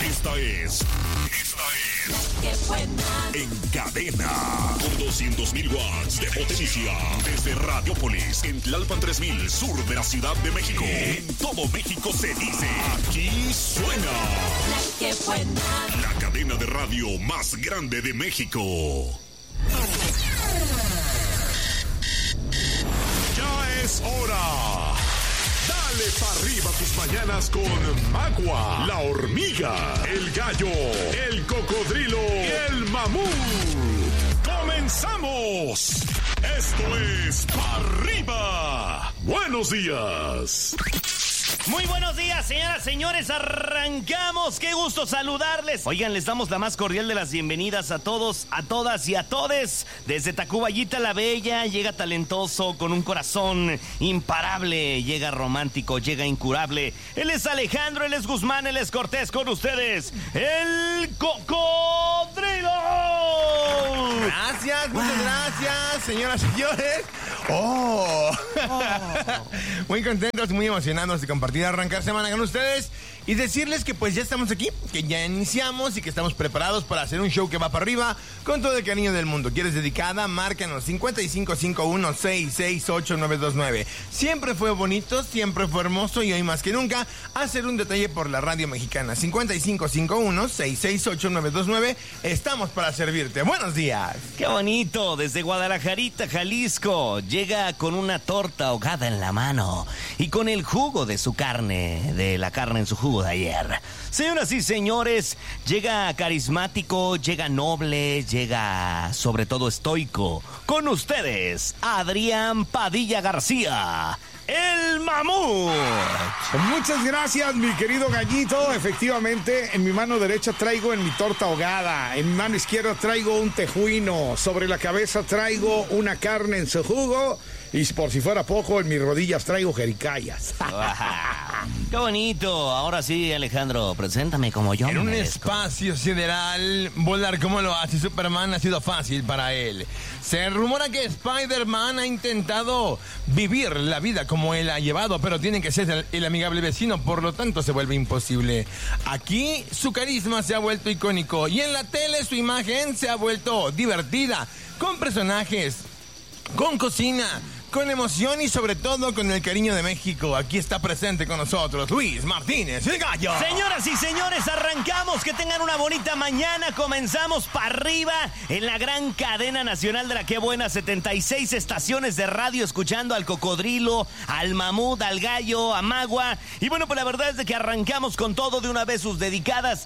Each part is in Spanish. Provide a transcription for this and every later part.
Esta es ¡Qué buena! En Cadena, con 200.000 watts de potencia. Desde Radiopolis, en Tlalpan 3000, sur de la Ciudad de México. En todo México se dice, aquí suena. ¡Qué buena! La cadena de radio más grande de México. Ya es hora. Dale para arriba tus mañanas con Magua, la hormiga, el gallo, el cocodrilo y el mamut. ¡Comenzamos! Esto es Pa' Arriba. Buenos días. Muy buenos días, señoras, señores, arrancamos, qué gusto saludarles. Oigan, les damos la más cordial de las bienvenidas a todos, a todas y a todes. Desde Tacubaya la Bella, llega talentoso, con un corazón imparable, llega romántico, llega incurable. Él es Alejandro, él es Guzmán, él es Cortés, con ustedes, el Cocodrilo. Gracias, muchas gracias, señoras y señores. Muy contentos, muy emocionados de compartir, arrancar semana con ustedes y decirles que pues ya estamos aquí, que ya iniciamos y que estamos preparados para hacer un show que va para arriba con todo el cariño del mundo. ¿Quieres dedicada? Márcanos 5551-668-929. Siempre fue bonito, siempre fue hermoso y hoy más que nunca hacer un detalle por la radio mexicana. 5551-668-929. Estamos para servirte. Buenos días. Qué bonito, desde Guadalajarita, Jalisco, llega con una torta ahogada en la mano y con el jugo de su carne, de la carne en su jugo de ayer. Señoras y señores, llega carismático, llega noble, llega sobre todo estoico. Con ustedes, Adrián Padilla García, el mamut. Muchas gracias, mi querido gallito. Efectivamente, en mi mano derecha traigo en mi torta ahogada, en mi mano izquierda traigo un tejuino, sobre la cabeza traigo una carne en su jugo y por si fuera poco, en mis rodillas traigo jericayas. ¡Qué bonito! Ahora sí, Alejandro, preséntame como yo. En un espacio sideral, volar como lo hace Superman ha sido fácil para él. Se rumora que Spider-Man ha intentado vivir la vida como él ha llevado, pero tiene que ser el amigable vecino, por lo tanto se vuelve imposible. Aquí su carisma se ha vuelto icónico y en la tele su imagen se ha vuelto divertida, con personajes, con cocina, con emoción y sobre todo con el cariño de México. Aquí está presente con nosotros Luis Martínez, el gallo. Señoras y señores, arrancamos. Que tengan una bonita mañana. Comenzamos para arriba en la gran cadena nacional de la Qué Buena. 76 estaciones de radio escuchando al Cocodrilo, al Mamut, al Gallo, a Magua. Y bueno, pues la verdad es de que arrancamos con todo de una vez sus dedicadas.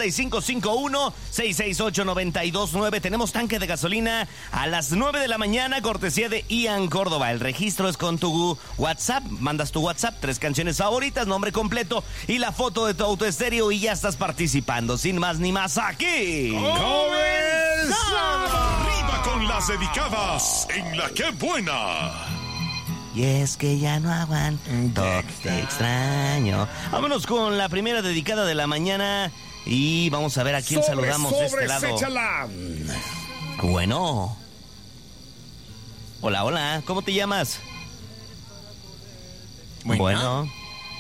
5551-668-929. Tenemos tanque de gasolina a las 9 de la mañana, cortesía de Ian Córdoba. El registro es con tu WhatsApp. Mandas tu WhatsApp, 3 canciones favoritas, nombre completo y la foto de tu autoestéreo y ya estás participando. Sin más ni más, aquí ¡comenzamos! Arriba con las dedicadas en la Qué Buena. Y es que ya no aguanto, te extraño. Vámonos con la primera dedicada de la mañana y vamos a ver a quién saludamos de este lado. Échala. Bueno. Hola, hola, ¿cómo te llamas? Bueno.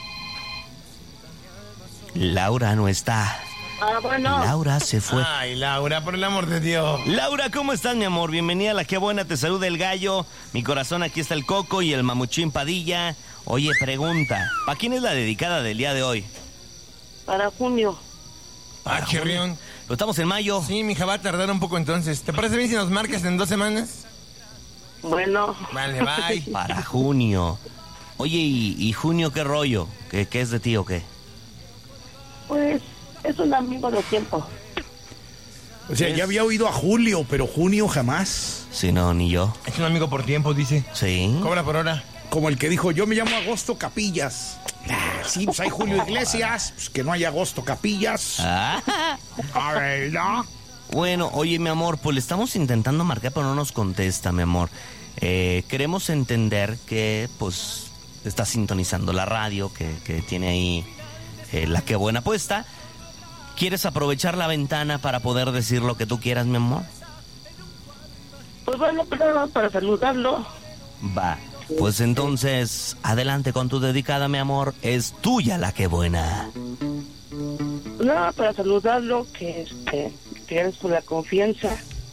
Laura no está. Bueno. Laura se fue. Ay, Laura, por el amor de Dios. Laura, ¿cómo estás, mi amor? Bienvenida a la Qué Buena, te saluda el gallo. Mi corazón, aquí está el Coco y el Mamuchín Padilla. Oye, pregunta, ¿para quién es la dedicada del día de hoy? Para junio. Chirrión. Pero estamos en mayo. Sí, mija, va a tardar un poco entonces. ¿Te parece bien si nos marcas en 2 semanas? Bueno. Vale, bye. Para junio. Oye, ¿y junio qué rollo? ¿Qué es de ti o qué? Pues es un amigo de tiempo. O sea, ya había oído a Julio, pero junio jamás. Sí, no, ni yo. Es un amigo por tiempo, dice. Sí. Cobra por hora. Como el que dijo, yo me llamo Agosto Capillas. Sí, pues hay Julio Iglesias, pues que no hay Agosto Capillas. Ah. A ver, ¿no? Bueno, oye, mi amor, pues le estamos intentando marcar, pero no nos contesta, mi amor. Queremos entender que, pues, está sintonizando la radio, que tiene ahí la Qué Buena puesta. ¿Quieres aprovechar la ventana para poder decir lo que tú quieras, mi amor? Pues bueno, pero para saludarlo. Va. Pues entonces, adelante con tu dedicada, mi amor. Es tuya la Qué Buena. Un No, para saludarlo, que gracias por la confianza.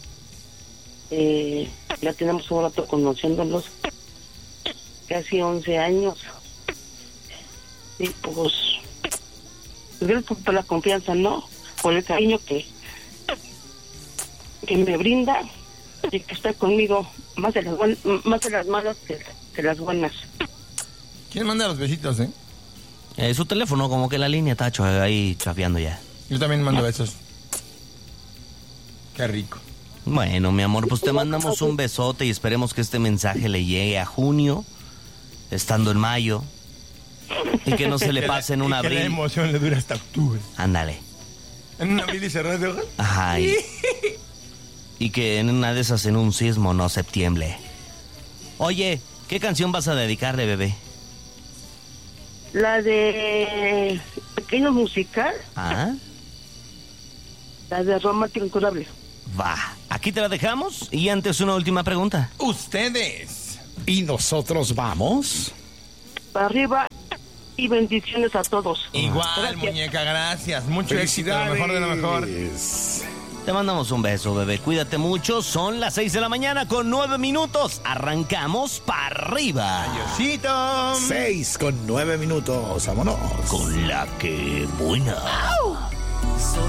Ya tenemos un rato conociéndolos, casi 11 años. Y pues gracias por la confianza, ¿no? Por el cariño que me brinda y que está conmigo más de las malas que las buenas. ¿Quién manda los besitos, Su teléfono, como que la línea está ahí chafiando ya. Yo también mando besos. Qué rico. Bueno, mi amor, pues te mandamos un besote y esperemos que este mensaje le llegue a junio, estando en mayo, y que no se le pase en un Que la abril. emoción le dura hasta octubre. Ándale. En un abril y cerrar de ojos. Ajá. Y que en una de esas, en un sismo, no septiembre. Oye, ¿qué canción vas a dedicarle, bebé? La de Pequeño Musical, ¿Ah? la de Romántico Incurable. Va. Aquí te la dejamos. Y antes, una última pregunta. Ustedes. Y nosotros vamos. Para arriba y bendiciones a todos. Igual, Gracias. muñeca, gracias. Mucho éxito, lo mejor de lo mejor. Felicidades. Te mandamos un beso, bebé. Cuídate mucho. Son las 6 de la mañana con 9 minutos. Arrancamos para arriba. Adiosito. 6:09. Vámonos. Con la que buena.